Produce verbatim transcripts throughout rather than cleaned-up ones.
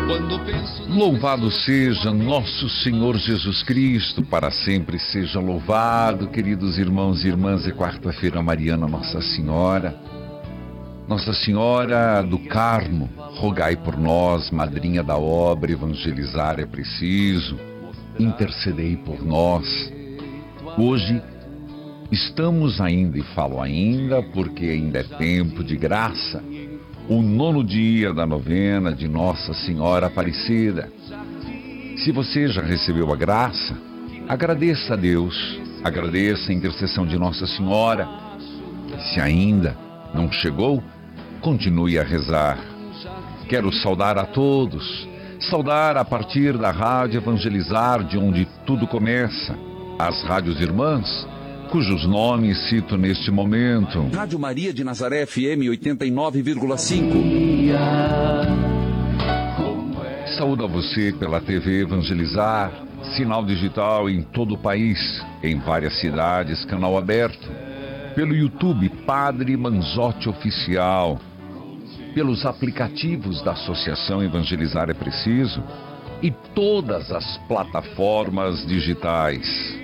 Louvado seja nosso Senhor Jesus Cristo, para sempre seja louvado, queridos irmãos e irmãs. É quarta-feira mariana, Nossa Senhora. Nossa Senhora do Carmo, rogai por nós, madrinha da obra, evangelizar é preciso, intercedei por nós. Hoje estamos ainda, e falo ainda porque ainda é tempo de graça, o nono dia da novena de Nossa Senhora Aparecida. Se você já recebeu a graça, agradeça a Deus, agradeça a intercessão de Nossa Senhora. Se ainda não chegou, continue a rezar. Quero saudar a todos, saudar a partir da Rádio Evangelizar, de onde tudo começa, as rádios irmãs, cujos nomes cito neste momento. Rádio Maria de Nazaré F M oitenta e nove vírgula cinco. Saúdo a você pela T V Evangelizar, sinal digital em todo o país, em várias cidades, canal aberto. Pelo YouTube Padre Manzotti Oficial, pelos aplicativos da Associação Evangelizar é Preciso e todas as plataformas digitais.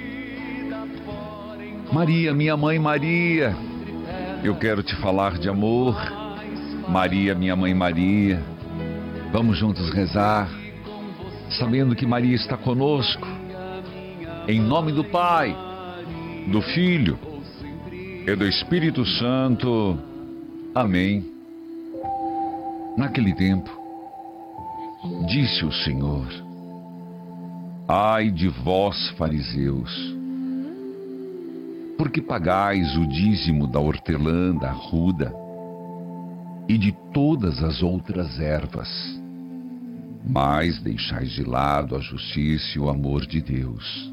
Maria, minha mãe Maria, eu quero te falar de amor. Maria, minha mãe Maria, vamos juntos rezar, sabendo que Maria está conosco. Em nome do Pai, do Filho e do Espírito Santo. Amém. Naquele tempo, disse o Senhor: ai de vós, fariseus, porque pagais o dízimo da hortelã, da arruda e de todas as outras ervas, mas deixais de lado a justiça e o amor de Deus.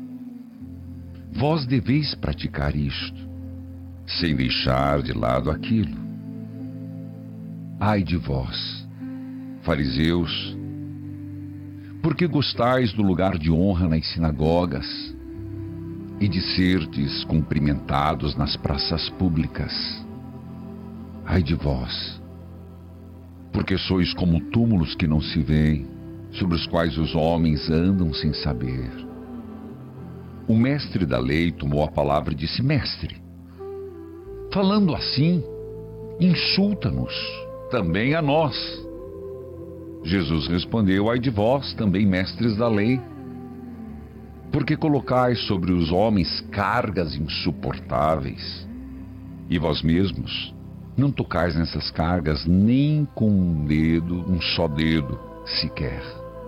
Vós deveis praticar isto, sem deixar de lado aquilo. Ai de vós, fariseus, porque gostais do lugar de honra nas sinagogas e de serdes cumprimentados nas praças públicas. Ai de vós, porque sois como túmulos que não se veem, sobre os quais os homens andam sem saber. O mestre da lei tomou a palavra e disse: mestre, falando assim, insulta-nos também a nós. Jesus respondeu: ai de vós, também mestres da lei, porque colocais sobre os homens cargas insuportáveis, e vós mesmos não tocais nessas cargas nem com um dedo, um só dedo sequer.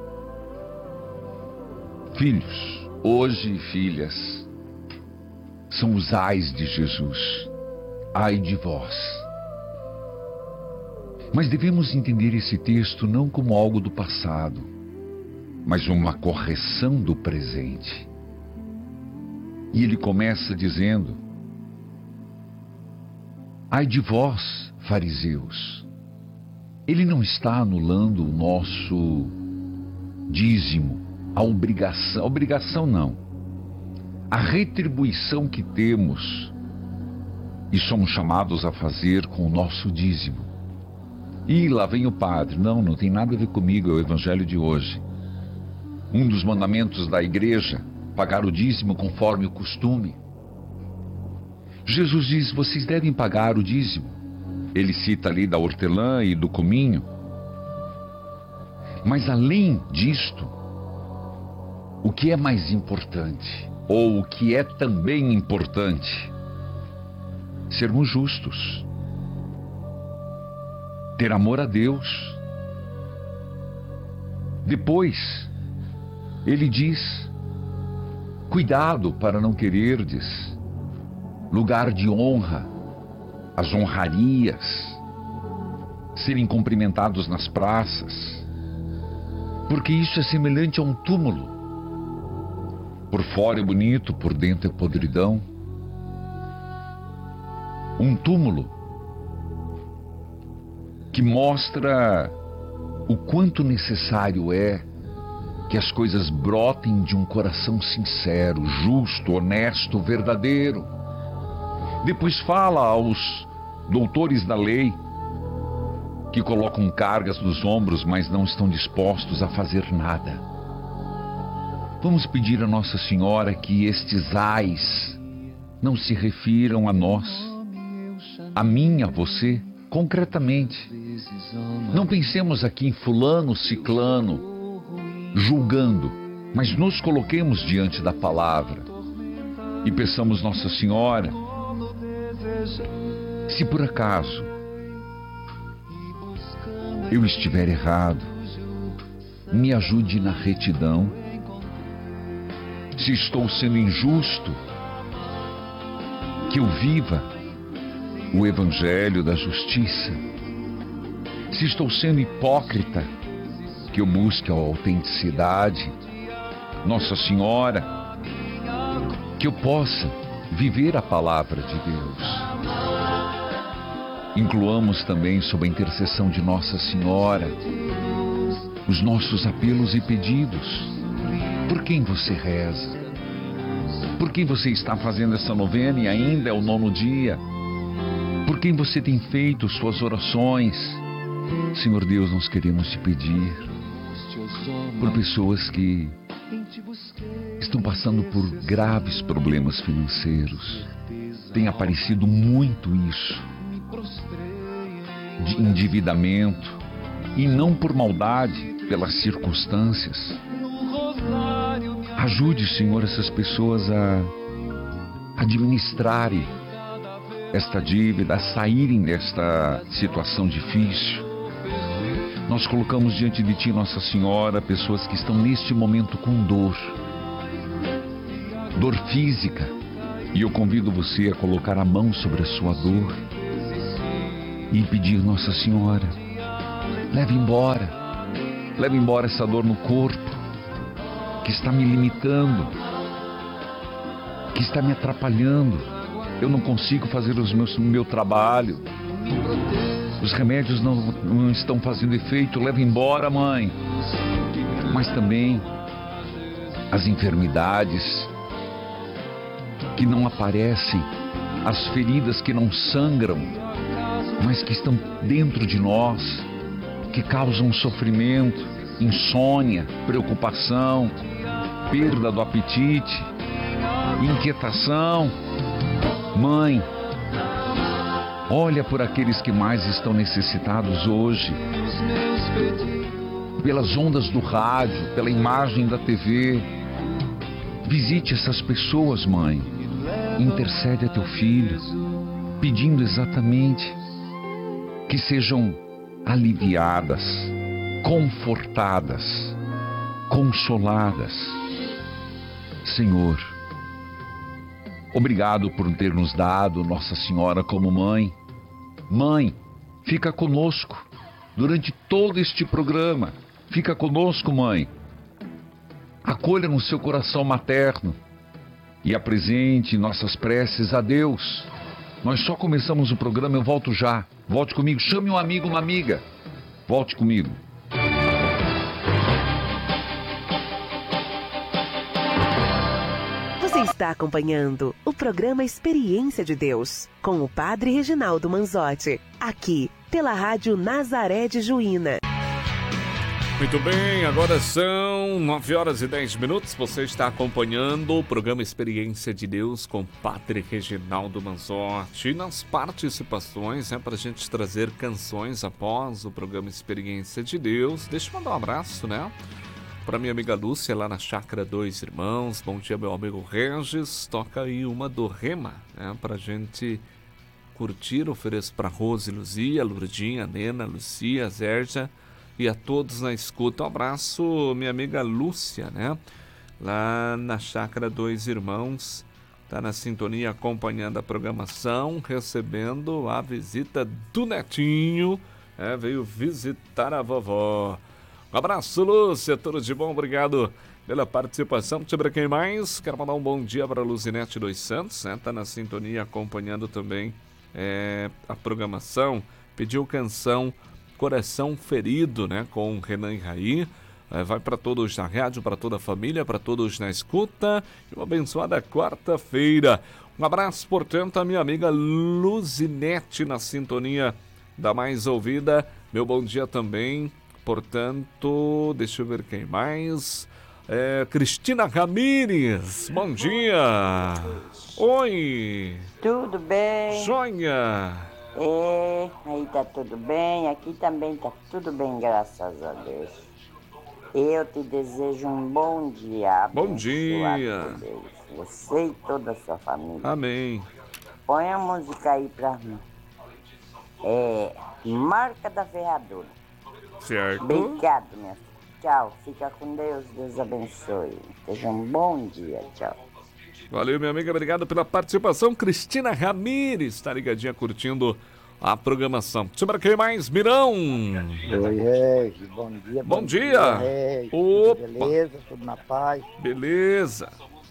Filhos, hoje filhas, são os ais de Jesus. Ai de vós. Mas devemos entender esse texto não como algo do passado, mas uma correção do presente. E ele começa dizendo: ai de vós, fariseus. Ele não está anulando o nosso dízimo, a obrigação, a obrigação não, a retribuição que temos e somos chamados a fazer com o nosso dízimo. E lá vem o padre: não, não tem nada a ver comigo, é o evangelho de hoje. Um dos mandamentos da igreja, pagar o dízimo conforme o costume. Jesus diz: vocês devem pagar o dízimo. Ele cita ali da hortelã e do cominho. Mas além disto, o que é mais importante, ou o que é também importante? Sermos justos. Ter amor a Deus. Depois, ele diz: cuidado para não quererdes lugar de honra, as honrarias, serem cumprimentados nas praças, porque isso é semelhante a um túmulo. Por fora é bonito, por dentro é podridão. Um túmulo que mostra o quanto necessário é que as coisas brotem de um coração sincero, justo, honesto, verdadeiro. Depois fala aos doutores da lei que colocam cargas nos ombros, mas não estão dispostos a fazer nada. Vamos pedir a Nossa Senhora que estes ais não se refiram a nós, a mim, a você, concretamente. Não pensemos aqui em fulano, ciclano, julgando, mas nos coloquemos diante da palavra e peçamos Nossa Senhora, se por acaso eu estiver errado, me ajude na retidão. Se estou sendo injusto, que eu viva o Evangelho da Justiça. Se estou sendo hipócrita, que eu busque a autenticidade. Nossa Senhora, que eu possa viver a palavra de Deus. Incluamos também, sob a intercessão de Nossa Senhora, os nossos apelos e pedidos. Por quem você reza? Por quem você está fazendo essa novena e ainda é o nono dia? Por quem você tem feito suas orações? Senhor Deus, nós queremos te pedir por pessoas que estão passando por graves problemas financeiros. Tem aparecido muito isso, de endividamento, e não por maldade, pelas circunstâncias. Ajude, Senhor, essas pessoas a administrarem esta dívida, a saírem desta situação difícil. Nós colocamos diante de Ti, Nossa Senhora, pessoas que estão neste momento com dor, dor física, e eu convido você a colocar a mão sobre a sua dor e pedir, Nossa Senhora, leve embora, leve embora essa dor no corpo, que está me limitando, que está me atrapalhando. Eu não consigo fazer o meu, meu trabalho. Os remédios não, não estão fazendo efeito. Leva embora, mãe. Mas também as enfermidades que não aparecem, as feridas que não sangram, mas que estão dentro de nós, que causam sofrimento, insônia, preocupação, perda do apetite, inquietação. Mãe, olha por aqueles que mais estão necessitados hoje, pelas ondas do rádio, pela imagem da T V. Visite essas pessoas, mãe. Intercede a teu filho, pedindo exatamente que sejam aliviadas, confortadas, consoladas. Senhor, obrigado por ter nos dado Nossa Senhora como mãe. Mãe, fica conosco durante todo este programa. Fica conosco, mãe. Acolha no seu coração materno e apresente nossas preces a Deus. Nós só começamos o programa, eu volto já. Volte comigo, chame um amigo, uma amiga. Volte comigo. Você está acompanhando o programa Experiência de Deus, com o Padre Reginaldo Manzotti, aqui pela Rádio Nazaré de Juína. Muito bem, agora são nove horas e dez minutos. Você está acompanhando o programa Experiência de Deus com o Padre Reginaldo Manzotti. E nas participações, é né, para a gente trazer canções após o programa Experiência de Deus. Deixa eu mandar um abraço, né? Para minha amiga Lúcia, lá na Chácara Dois Irmãos. Bom dia, meu amigo Regis. Toca aí uma do Rema, né? Para a gente curtir. Ofereço para Rose, Luzia, Lourdinha, Nena, Lucia, Zérgia e a todos na escuta. Um abraço, minha amiga Lúcia, né? Lá na Chácara Dois Irmãos. Tá na sintonia, acompanhando a programação, recebendo a visita do netinho. É, veio visitar a vovó. Um abraço, Lúcia, tudo de bom, obrigado pela participação. Deixa eu ver quem mais. Quero mandar um bom dia para a Luzinete dos Santos, né? Tá na sintonia, acompanhando também é, a programação. Pediu canção Coração Ferido, né? Com Renan e Raí. É, vai para todos na rádio, para toda a família, para todos na escuta. E uma abençoada quarta-feira. Um abraço, portanto, à minha amiga Luzinete na sintonia da mais ouvida Meu bom dia também, portanto, deixa eu ver quem mais. É, Cristina Ramires, bom dia. Oi. Tudo bem? Joia. É, aí tá tudo bem, aqui também tá tudo bem, graças a Deus. Eu te desejo um bom dia. Bom dia. Por Deus, você e toda a sua família. Amém. Põe a música aí pra mim. É, Marca da Ferradura. Certo. Obrigado, minha filha. Tchau, fica com Deus, Deus abençoe. Seja um bom dia, tchau. Valeu, minha amiga, obrigado pela participação. Cristina Ramires está ligadinha curtindo a programação. Sobre quem mais? Mirão. Oi, Regis, bom dia. Bom, bom dia. dia Regis. Opa. Tudo beleza, tudo na paz. Beleza.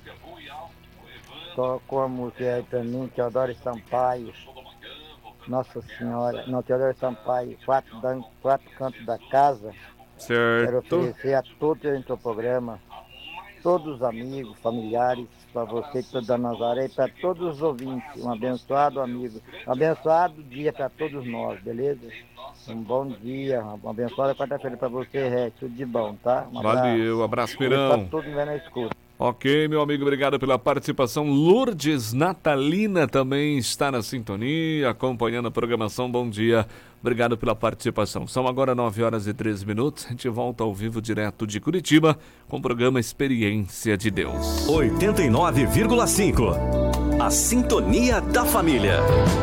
Tocou a música aí pra mim, Teodoro Sampaio. Nossa Senhora, não, Teodoro Sampaio, quatro, dan- quatro cantos da casa. Certo. Quero oferecer a todos em seu programa, todos os amigos, familiares, para você, toda da Nazaré, e para todos os ouvintes. Um abençoado amigo, um abençoado dia para todos nós, beleza? Um bom dia, uma abençoada quarta-feira para você, Ré, tudo de bom, tá? Um abraço. Valeu, abraço, Mirão. Para todos que na escuta. Ok, meu amigo, obrigado pela participação. Lourdes Natalina também está na sintonia, acompanhando a programação. Bom dia, obrigado pela participação. São agora nove horas e treze minutos. A gente volta ao vivo direto de Curitiba com o programa Experiência de Deus. oitenta e nove vírgula cinco. A Sintonia da Família.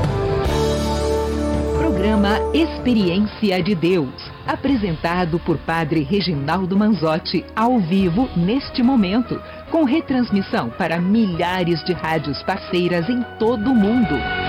Programa Experiência de Deus, apresentado por Padre Reginaldo Manzotti, ao vivo neste momento, com retransmissão para milhares de rádios parceiras em todo o mundo.